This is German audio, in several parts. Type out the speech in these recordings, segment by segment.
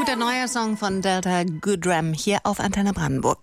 guter neuer Song von Delta Goodrem hier auf Antenne Brandenburg.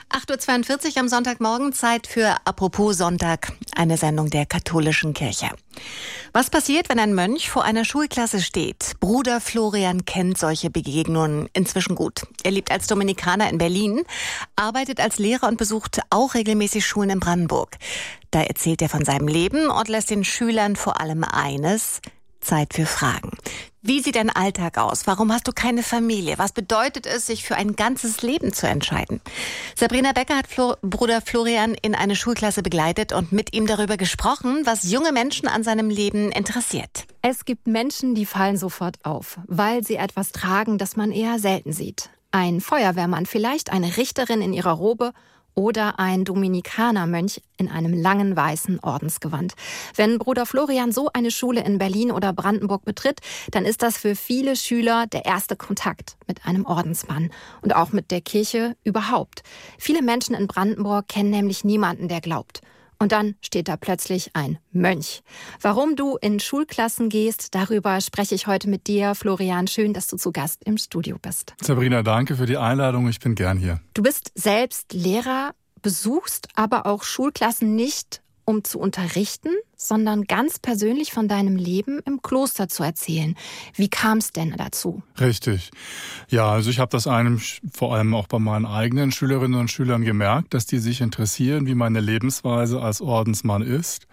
8.42 Uhr am Sonntagmorgen, Zeit für Apropos Sonntag, eine Sendung der katholischen Kirche. Was passiert, wenn ein Mönch vor einer Schulklasse steht? Bruder Florian kennt solche Begegnungen inzwischen gut. Er lebt als Dominikaner in Berlin, arbeitet als Lehrer und besucht auch regelmäßig Schulen in Brandenburg. Da erzählt er von seinem Leben und lässt den Schülern vor allem eines: Zeit für Fragen. Wie sieht dein Alltag aus? Warum hast du keine Familie? Was bedeutet es, sich für ein ganzes Leben zu entscheiden? Sabrina Becker hat Bruder Florian in eine Schulklasse begleitet und mit ihm darüber gesprochen, was junge Menschen an seinem Leben interessiert. Es gibt Menschen, die fallen sofort auf, weil sie etwas tragen, das man eher selten sieht. Ein Feuerwehrmann, vielleicht eine Richterin in ihrer Robe oder ein Dominikanermönch in einem langen weißen Ordensgewand. Wenn Bruder Florian so eine Schule in Berlin oder Brandenburg betritt, dann ist das für viele Schüler der erste Kontakt mit einem Ordensmann und auch mit der Kirche überhaupt. Viele Menschen in Brandenburg kennen nämlich niemanden, der glaubt. Und dann steht da plötzlich ein Mönch. Warum du in Schulklassen gehst, darüber spreche ich heute mit dir, Florian. Schön, dass du zu Gast im Studio bist. Sabrina, danke für die Einladung. Ich bin gern hier. Du bist selbst Lehrer, besuchst aber auch Schulklassen nicht, um zu unterrichten, sondern ganz persönlich von deinem Leben im Kloster zu erzählen. Wie kam es denn dazu? Richtig. Ja, also ich habe das vor allem auch bei meinen eigenen Schülerinnen und Schülern gemerkt, dass die sich interessieren, wie meine Lebensweise als Ordensmann ist.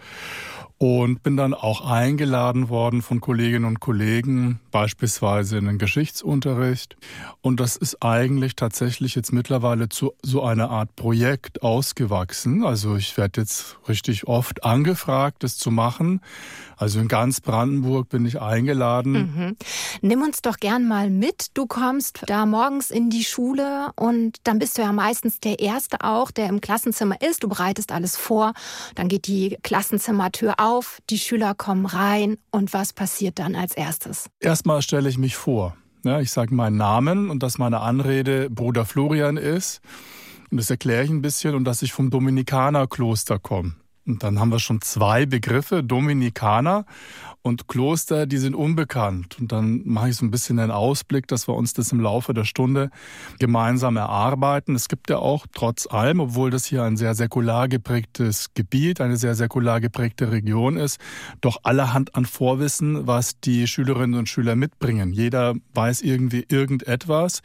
Und bin dann auch eingeladen worden von Kolleginnen und Kollegen, beispielsweise in den Geschichtsunterricht. Und das ist eigentlich tatsächlich jetzt mittlerweile zu so einer Art Projekt ausgewachsen. Also ich werde jetzt richtig oft angefragt, das zu machen. Also in ganz Brandenburg bin ich eingeladen. Mhm. Nimm uns doch gern mal mit. Du kommst da morgens in die Schule und dann bist du ja meistens der Erste auch, der im Klassenzimmer ist. Du bereitest alles vor, dann geht die Klassenzimmertür auf, die Schüler kommen rein und was passiert dann als erstes? Erstmal stelle ich mich vor. Ja, ich sage meinen Namen und dass meine Anrede Bruder Florian ist. Und das erkläre ich ein bisschen und dass ich vom Dominikanerkloster komme. Und dann haben wir schon zwei Begriffe, Dominikaner und Kloster, die sind unbekannt. Und dann mache ich so ein bisschen einen Ausblick, dass wir uns das im Laufe der Stunde gemeinsam erarbeiten. Es gibt ja auch trotz allem, obwohl das hier ein sehr säkular geprägtes Gebiet, eine sehr säkular geprägte Region ist, doch allerhand an Vorwissen, was die Schülerinnen und Schüler mitbringen. Jeder weiß irgendwie irgendetwas.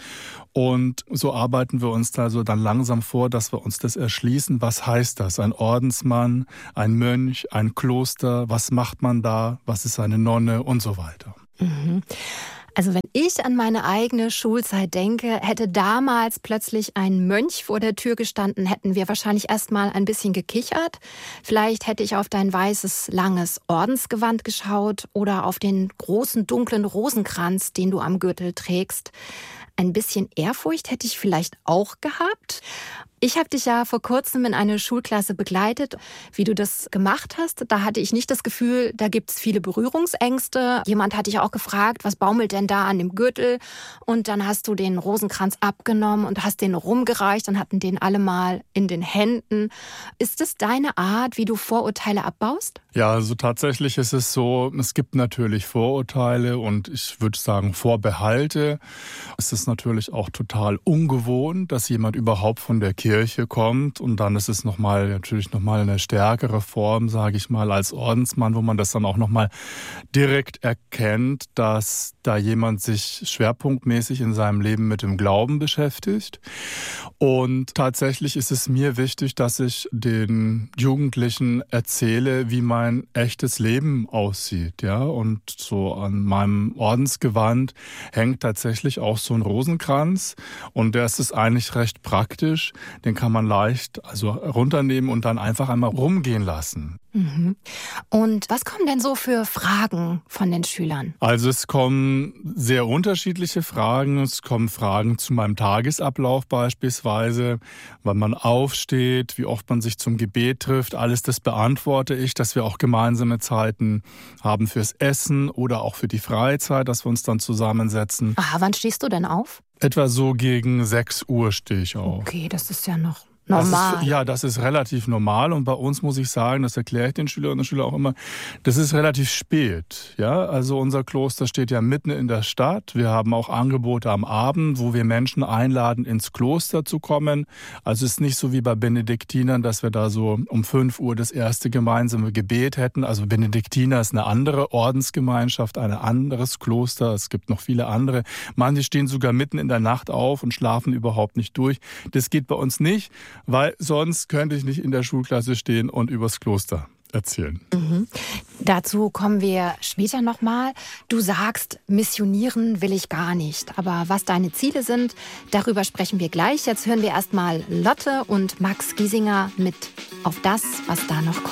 Und so arbeiten wir uns da so dann langsam vor, dass wir uns das erschließen. Was heißt das? Ein Ordensmann, ein Mönch, ein Kloster, was macht man da, was ist eine Nonne und so weiter. Mhm. Also wenn ich an meine eigene Schulzeit denke, hätte damals plötzlich ein Mönch vor der Tür gestanden, hätten wir wahrscheinlich erstmal ein bisschen gekichert. Vielleicht hätte ich auf dein weißes, langes Ordensgewand geschaut oder auf den großen, dunklen Rosenkranz, den du am Gürtel trägst. Ein bisschen Ehrfurcht hätte ich vielleicht auch gehabt. Ich habe dich ja vor kurzem in eine Schulklasse begleitet. Wie du das gemacht hast, da hatte ich nicht das Gefühl, da gibt's viele Berührungsängste. Jemand hat dich auch gefragt, was baumelt denn da an dem Gürtel? Und dann hast du den Rosenkranz abgenommen und hast den rumgereicht und hatten den alle mal in den Händen. Ist das deine Art, wie du Vorurteile abbaust? Ja, also tatsächlich ist es so, es gibt natürlich Vorurteile und ich würde sagen Vorbehalte. Es ist natürlich auch total ungewohnt, dass jemand überhaupt von der Kirche kommt und dann ist es natürlich nochmal eine stärkere Form, sage ich mal, als Ordensmann, wo man das dann auch nochmal direkt erkennt, dass da jemand sich schwerpunktmäßig in seinem Leben mit dem Glauben beschäftigt. Und tatsächlich ist es mir wichtig, dass ich den Jugendlichen erzähle, wie mein echtes Leben aussieht, ja. Und so an meinem Ordensgewand hängt tatsächlich auch so ein Rosenkranz und der ist eigentlich recht praktisch. Den kann man leicht runternehmen und dann einfach einmal rumgehen lassen. Mhm. Und was kommen denn so für Fragen von den Schülern? Also es kommen sehr unterschiedliche Fragen. Es kommen Fragen zu meinem Tagesablauf beispielsweise, wann man aufsteht, wie oft man sich zum Gebet trifft. Alles das beantworte ich, dass wir auch gemeinsame Zeiten haben fürs Essen oder auch für die Freizeit, dass wir uns dann zusammensetzen. Aha, wann stehst du denn auf? Etwa so gegen 6 Uhr stehe ich auf. Okay, das ist ja noch normal. Das ist relativ normal. Und bei uns muss ich sagen, das erkläre ich den Schülerinnen und Schülern auch immer, das ist relativ spät. Ja, also unser Kloster steht ja mitten in der Stadt. Wir haben auch Angebote am Abend, wo wir Menschen einladen, ins Kloster zu kommen. Also es ist nicht so wie bei Benediktinern, dass wir da so um 5 Uhr das erste gemeinsame Gebet hätten. Also Benediktiner ist eine andere Ordensgemeinschaft, ein anderes Kloster. Es gibt noch viele andere. Manche stehen sogar mitten in der Nacht auf und schlafen überhaupt nicht durch. Das geht bei uns nicht, weil sonst könnte ich nicht in der Schulklasse stehen und übers Kloster erzählen. Dazu kommen wir später nochmal. Du sagst, missionieren will ich gar nicht. Aber was deine Ziele sind, darüber sprechen wir gleich. Jetzt hören wir erstmal Lotte und Max Giesinger mit Auf das, was da noch kommt.